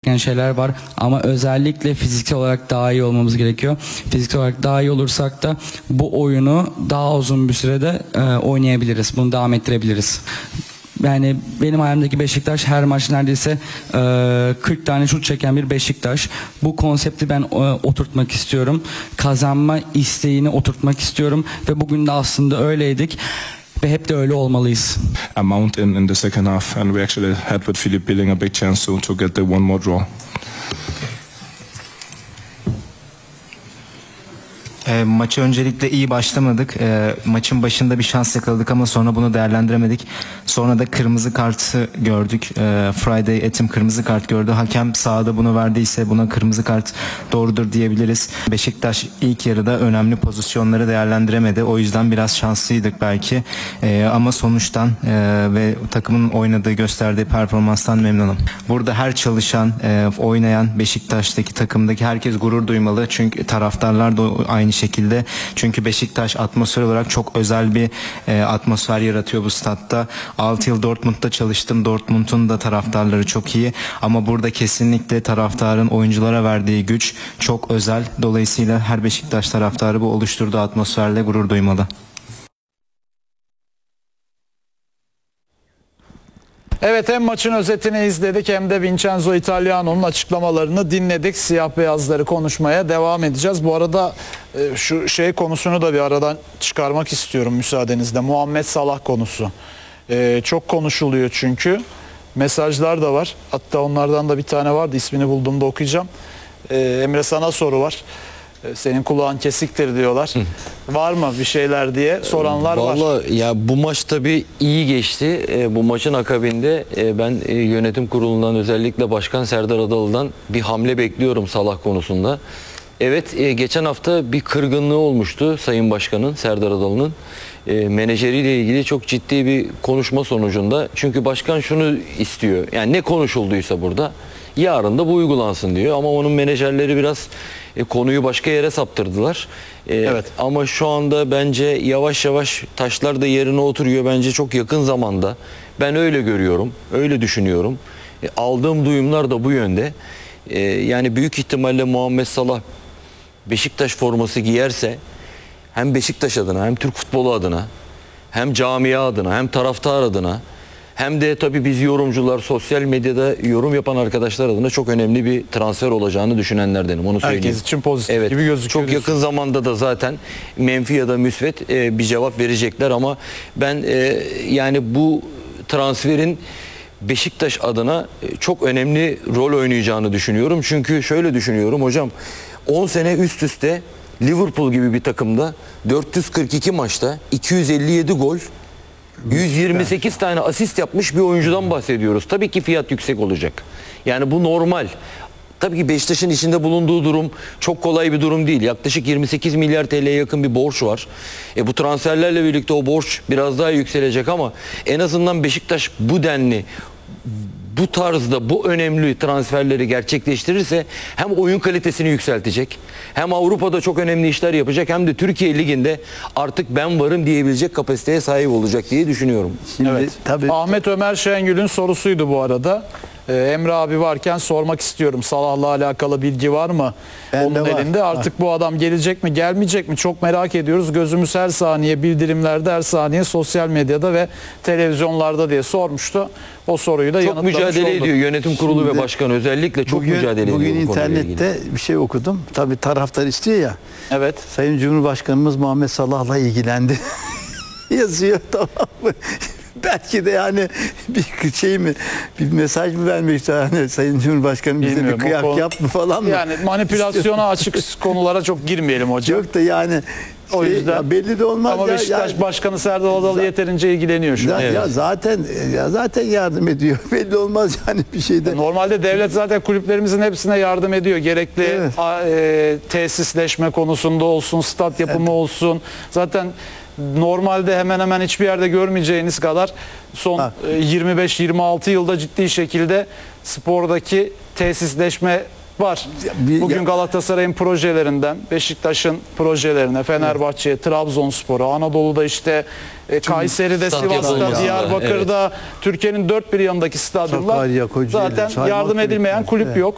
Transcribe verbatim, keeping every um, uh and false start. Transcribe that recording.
gereken şeyler var ama özellikle fiziksel olarak daha iyi olmamız gerekiyor. Fiziksel olarak daha iyi olursak da bu oyunu daha uzun bir sürede e, oynayabiliriz. Bunu devam ettirebiliriz. Yani benim hayalimdeki Beşiktaş her maç neredeyse e, kırk tane şut çeken bir Beşiktaş. Bu konsepti ben e, oturtmak istiyorum. Kazanma isteğini oturtmak istiyorum ve bugün de aslında öyleydik. Ve hep de öyle olmalıyız. Amount in, in the second half, and we actually had with Philippe Billing a big chance to, to get the one more draw. E, maçı öncelikle iyi başlamadık. E, maçın başında bir şans yakaladık ama sonra bunu değerlendiremedik. Sonra da kırmızı kartı gördük. E, Friday Etim kırmızı kart gördü. Hakem sahada bunu verdiyse buna kırmızı kart doğrudur diyebiliriz. Beşiktaş ilk yarıda önemli pozisyonları değerlendiremedi. O yüzden biraz şanslıydık belki. E, ama sonuçtan e, ve takımın oynadığı, gösterdiği performanstan memnunum. Burada her çalışan, e, oynayan Beşiktaş'taki takımdaki herkes gurur duymalı. Çünkü taraftarlar da aynı şekilde. Çünkü Beşiktaş atmosfer olarak çok özel bir e, atmosfer yaratıyor bu statta. altı yıl Dortmund'da çalıştım. Dortmund'un da taraftarları çok iyi. Ama burada kesinlikle taraftarın oyunculara verdiği güç çok özel. Dolayısıyla her Beşiktaş taraftarı bu oluşturduğu atmosferle gurur duymalı. Evet, hem maçın özetini izledik hem de Vincenzo Italiano'nun açıklamalarını dinledik. Siyah beyazları konuşmaya devam edeceğiz. Bu arada e, şu şey konusunu da bir aradan çıkarmak istiyorum müsaadenizle. Muhammed Salah konusu. E, çok konuşuluyor çünkü. Mesajlar da var. Hatta onlardan da bir tane vardı. İsmini bulduğumda okuyacağım. E, Emre, sana soru var. Senin kulağın kesiktir diyorlar. Hı. Var mı bir şeyler diye soranlar Vallahi var. Vallahi ya bu maç tabii iyi geçti. E, bu maçın akabinde e, ben e, yönetim kurulundan, özellikle Başkan Serdar Adalı'dan bir hamle bekliyorum Salah konusunda. Evet, e, geçen hafta bir kırgınlığı olmuştu Sayın Başkan'ın, Serdar Adalı'nın. E, menajeriyle ilgili çok ciddi bir konuşma sonucunda. Çünkü başkan şunu istiyor. Yani ne konuşulduysa burada yarın da bu uygulansın diyor. Ama onun menajerleri biraz e, konuyu başka yere saptırdılar. E, Evet. Ama şu anda bence yavaş yavaş taşlar da yerine oturuyor. Bence çok yakın zamanda. Ben öyle görüyorum. Öyle düşünüyorum. E, aldığım duyumlar da bu yönde. E, yani büyük ihtimalle Muhammed Salah Beşiktaş forması giyerse hem Beşiktaş adına, hem Türk futbolu adına, hem camia adına, hem taraftar adına, hem de tabii biz yorumcular, sosyal medyada yorum yapan arkadaşlar adına çok önemli bir transfer olacağını düşünenlerdenim. Onu söyleyeyim. Herkes için pozitif evet, gibi gözüküyor. Çok yakın zamanda da zaten menfi ya da müsbet e, bir cevap verecekler ama ben e, yani bu transferin Beşiktaş adına e, çok önemli rol oynayacağını düşünüyorum. Çünkü şöyle düşünüyorum hocam, on sene üst üste Liverpool gibi bir takımda dört yüz kırk iki maçta iki yüz elli yedi gol, yüz yirmi sekiz tane asist yapmış bir oyuncudan bahsediyoruz. Tabii ki fiyat yüksek olacak. Yani bu normal. Tabii ki Beşiktaş'ın içinde bulunduğu durum çok kolay bir durum değil. Yaklaşık yirmi sekiz milyar T L'ye yakın bir borç var. E bu transferlerle birlikte o borç biraz daha yükselecek ama en azından Beşiktaş bu denli, bu tarzda bu önemli transferleri gerçekleştirirse hem oyun kalitesini yükseltecek, hem Avrupa'da çok önemli işler yapacak, hem de Türkiye Ligi'nde artık ben varım diyebilecek kapasiteye sahip olacak diye düşünüyorum. Şimdi, evet. Tabii. Ahmet Ömer Şengül'ün sorusuydu bu arada. Ee, Emre abi varken sormak istiyorum. Salah'la alakalı bilgi var mı? Bende Onun var. elinde. Artık var. Bu adam gelecek mi, gelmeyecek mi? Çok merak ediyoruz. Gözümüz her saniye bildirimlerde, her saniye sosyal medyada ve televizyonlarda diye sormuştu. O soruyu da çok yanıtlamış mücadele olduk. ediyor yönetim kurulu Şimdi ve başkan, özellikle çok bugün, mücadele bugün ediyor bu konuyla ilgili. internette bir şey okudum. Tabii taraftar istiyor ya. Evet. Sayın Cumhurbaşkanımız Muhammed Salah'la ilgilendi. Yazıyor, tamam mı? Belki de yani bir şey mi, bir mesaj mı vermek istiyor? Hani Sayın Cumhurbaşkanım bize Bilmiyorum, bir kıyak konu... yap mı falan mı? Yani manipülasyona açık konulara çok girmeyelim hocam. Yok da yani o şey, yüzden ya belli de olmaz. ama ya, Beşiktaş yani, Başkanı Serdar Adalı yeterince ilgileniyor şu an. ya, Evet. ya zaten ya zaten yardım ediyor. Belli olmaz yani bir şeyde. Normalde devlet zaten kulüplerimizin hepsine yardım ediyor. Gerekli Evet. a, e, tesisleşme konusunda olsun, stat yapımı evet. olsun. Zaten normalde hemen hemen hiçbir yerde görmeyeceğiniz kadar son Ha. yirmi beş yirmi altı yılda ciddi şekilde spordaki tesisleşme var. Bir- Bugün ya- Galatasaray'ın projelerinden Beşiktaş'ın projelerine, Fenerbahçe'ye, Trabzonspor'a, Anadolu'da işte e, Kayseri'de, stat Sivas'ta, yapılmasında, Diyarbakır'da, Türkiye'nin dört bir yanındaki stadyumlar Sakarya, Kocaeli, zaten saymak yardım edilmeyen gerekmez. kulüp Evet. yok.